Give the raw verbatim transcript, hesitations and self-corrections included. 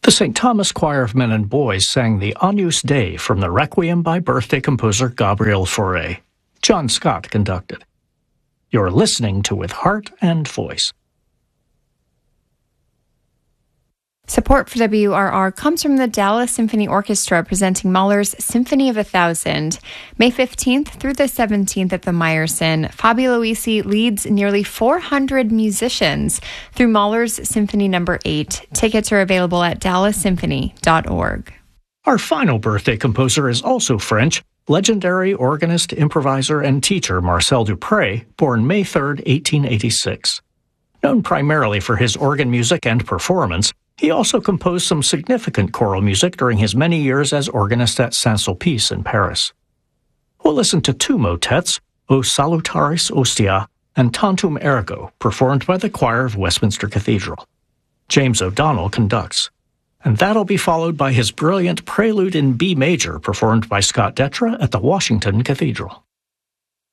The Saint Thomas Choir of Men and Boys sang the Agnus Dei from the Requiem by birthday composer Gabriel Fauré. John Scott conducted. You're listening to With Heart and Voice. Support for W R R comes from the Dallas Symphony Orchestra presenting Mahler's Symphony of a Thousand. May fifteenth through the seventeenth at the Meyerson, Fabio Luisi leads nearly four hundred musicians through Mahler's Symphony Number eight. Tickets are available at dallas symphony dot org. Our final birthday composer is also French, legendary organist, improviser, and teacher Marcel Dupré, born May third, eighteen eighty-six. Known primarily for his organ music and performance, he also composed some significant choral music during his many years as organist at Saint-Sulpice in Paris. We'll listen to two motets, O Salutaris Ostia and Tantum Ergo, performed by the choir of Westminster Cathedral. James O'Donnell conducts. And that'll be followed by his brilliant Prelude in B major, performed by Scott Detra at the Washington Cathedral.